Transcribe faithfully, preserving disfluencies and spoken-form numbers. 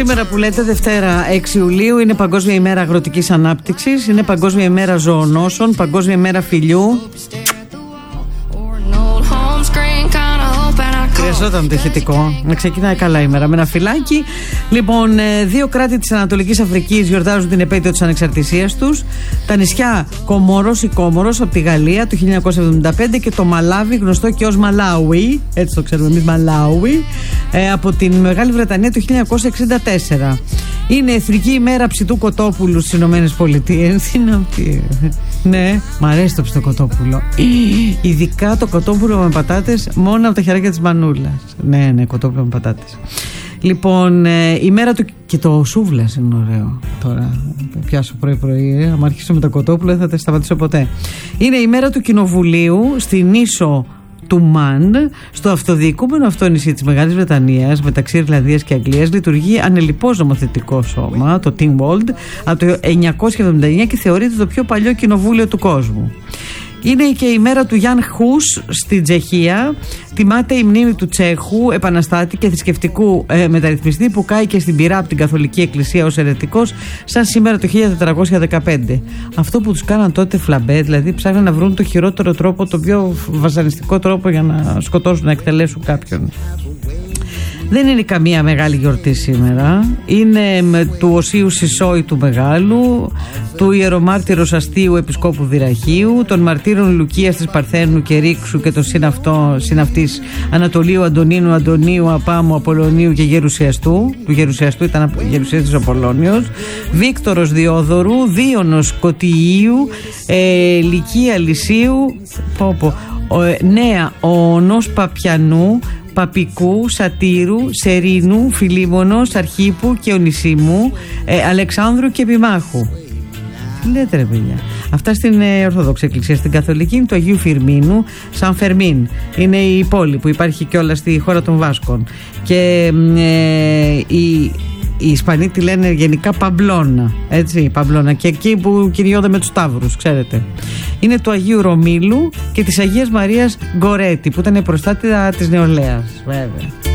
Σήμερα που λέτε Δευτέρα έξι Ιουλίου είναι Παγκόσμια ημέρα αγροτικής ανάπτυξης, είναι Παγκόσμια ημέρα ζωονόσων, Παγκόσμια ημέρα φιλιού. Χρειαζόταν το ηχητικό. Να ξεκινάει καλά ημέρα με ένα φυλάκι. Λοιπόν, δύο κράτη της Ανατολικής Αφρικής γιορτάζουν την επέτειο της ανεξαρτησίας τους. Τα νησιά Κομόρος ή Κόμορος από τη Γαλλία το χίλια εννιακόσια εβδομήντα πέντε και το Μαλάβι, γνωστό και ως Μαλάουι, έτσι το ξέρουμε εμείς, Μαλάουι, από την Μεγάλη Βρετανία το χίλια εννιακόσια εξήντα τέσσερα. Είναι Εθνική ημέρα ψητού κοτόπουλου στις Ηνωμένες Πολιτείες. Ναι, μ' αρέσει το ψητό κοτόπουλο. Ειδικά το κοτόπουλο με πατάτες, μόνο από τα χεράκια της μανούλας. Ναι, ναι, κοτόπουλο με πατάτες. Λοιπόν, ε, η μέρα του. Και το σούβλας είναι ωραίο. Τώρα, πιάσω πρωί-πρωί. Ε, αν αρχίσω με τα κοτόπουλα, δεν θα τα σταματήσω ποτέ. Είναι η μέρα του Κοινοβουλίου στην ίσο του Μαν, στο αυτοδιοικούμενο αυτό νησί της Μεγάλης Βρετανίας, μεταξύ Ιρλανδίας και Αγγλίας, λειτουργεί ανελιπώς νομοθετικό σώμα, το Tynwald, από το εννιακόσια εβδομήντα εννιά και θεωρείται το πιο παλιό κοινοβούλιο του κόσμου. Είναι και η μέρα του Γιάν Χους στην Τσεχία. Τιμάται η μνήμη του Τσέχου επαναστάτη και θρησκευτικού ε, μεταρρυθμιστή που κάηκε στην πυρά από την Καθολική Εκκλησία ως αιρετικός, σαν σήμερα το χίλια τετρακόσια δεκαπέντε. Αυτό που τους κάναν τότε φλαμπέ, δηλαδή ψάχναν να βρουν το χειρότερο τρόπο, το πιο βασανιστικό τρόπο για να σκοτώσουν, να εκτελέσουν κάποιον. Δεν είναι καμία μεγάλη γιορτή σήμερα. Είναι με του Οσίου Σισόη του Μεγάλου, του ιερομάρτυρος Αστείου Επισκόπου Δυραχείου, των μαρτύρων Λουκίας της Παρθένου και Ρίξου και των συναυτής Ανατολίου Αντωνίνου, Αντωνίου, Απάμου, Απολωνίου και Γερουσιαστού. Του Γερουσιαστού ήταν Γερουσιαστής Απολώνιος. Βίκτορος Διόδωρου, Δίωνος Κωτιίου, ε, Λυκία Λυσίου, πω, πω, ο, ε, Νέα Ονός Παπιανού, Παπικού, Σατήρου, Σερίνου, Φιλίμωνος, Αρχίπου και Ονησίμου, ε, Αλεξάνδρου και Επιμάχου. Τι λέτε ρε παιδιά. Αυτά στην ε, Ορθόδοξη Εκκλησία. Στην Καθολική είναι του Αγίου Φιρμίνου, Σαν Φερμίν. Είναι η πόλη που υπάρχει και όλα στη χώρα των Βάσκων. Και ε, η Οι Ισπανοί τη λένε γενικά Παμπλώνα, έτσι, Παμπλώνα, και εκεί που κυνηγιόνται με τους ταύρους, ξέρετε. Είναι του Αγίου Ρωμήλου και της Αγίας Μαρίας Γκορέτη, που ήταν η προστάτηδα της νεολαίας, βέβαια.